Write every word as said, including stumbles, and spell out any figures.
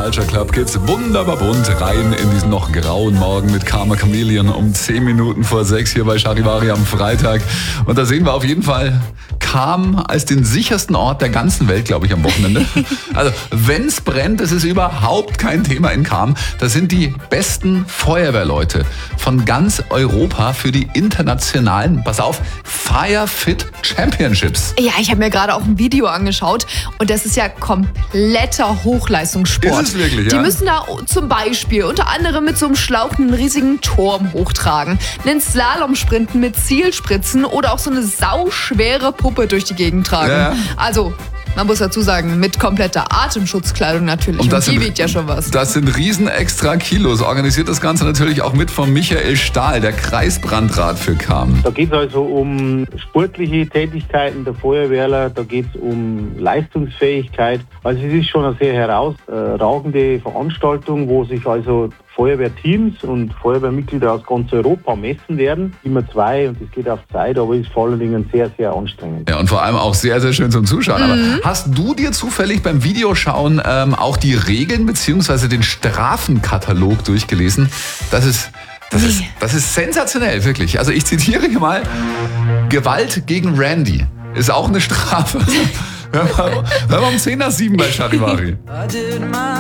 Culture Club geht's wunderbar bunt rein in diesen noch grauen Morgen mit Karma Chameleon um zehn Minuten vor sechs hier bei Charivari am Freitag. Und da sehen wir auf jeden Fall Cham als den sichersten Ort der ganzen Welt, glaube ich, am Wochenende. Also, wenn's brennt, das ist überhaupt kein Thema in Cham. Das sind die besten Feuerwehrleute von ganz Europa für die internationalen, pass auf, Firefit Championships. Ja, ich habe mir gerade auch ein Video angeschaut und das ist ja kompletter Hochleistungssport. Ist es wirklich, ja? Die müssen da zum Beispiel unter anderem mit so einem Schlauch einen riesigen Turm hochtragen, einen Slalomsprinten mit Zielspritzen oder auch so eine sauschwere Puppe durch die Gegend tragen. Ja. Also, man muss dazu sagen, mit kompletter Atemschutzkleidung natürlich. Und, das und die sind, wiegt ja schon was. Das sind riesen extra Kilos. Organisiert das Ganze natürlich auch mit von Michael Stahl, der Kreisbrandrat für Cham. Da geht es also um sportliche Tätigkeiten der Feuerwehrler, da geht es um Leistungsfähigkeit. Also es ist schon eine sehr herausragende Veranstaltung, wo sich also Feuerwehrteams und Feuerwehrmitglieder aus ganz Europa messen werden. Immer zwei und es geht auf Zeit, aber ist vor allen Dingen sehr, sehr anstrengend. Ja, und vor allem auch sehr, sehr schön zum Zuschauen. Mhm. Aber hast du dir zufällig beim Videoschauen ähm, auch die Regeln bzw. den Strafenkatalog durchgelesen? Das ist, das, ist, das ist sensationell, wirklich. Also ich zitiere hier mal, Gewalt gegen Randy ist auch eine Strafe. Hör mal, hör mal um zehn nach sieben bei Charivari.